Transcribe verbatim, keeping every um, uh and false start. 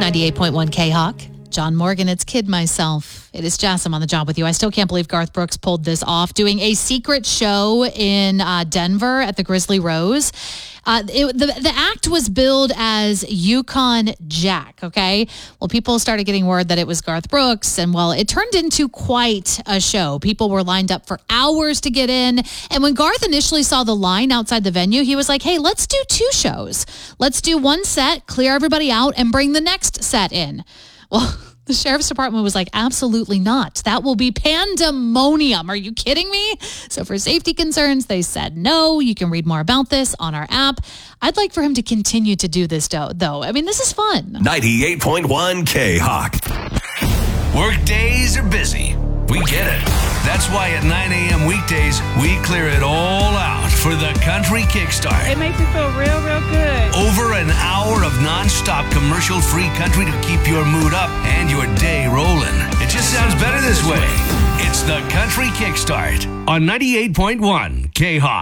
ninety-eight point one K-Hawk. John Morgan, it's Kid Myself. It is Jess. I'm on the job with you. I still can't believe Garth Brooks pulled this off, doing a secret show in uh, Denver at the Grizzly Rose. Uh, it, the, the act was billed as Yukon Jack, okay? Well, people started getting word that it was Garth Brooks, and well, it turned into quite a show. People were lined up for hours to get in, and when Garth initially saw the line outside the venue, he was like, hey, let's do two shows. Let's do one set, clear everybody out, and bring the next set in. Well, the sheriff's department was like, absolutely not. That will be pandemonium. Are you kidding me? So for safety concerns, they said no. You can read more about this on our app. I'd like for him to continue to do this, though. I mean, this is fun. ninety-eight point one K-Hawk. Work days are busy. We get it. That's why at nine a.m. weekdays, we clear it all out for the Country Kickstart. It makes me feel real, real good. Over an hour of non-stop commercial-free country to keep your mood up and your day rolling. It just sounds better this way. It's the Country Kickstart on ninety-eight point one K-Hawk.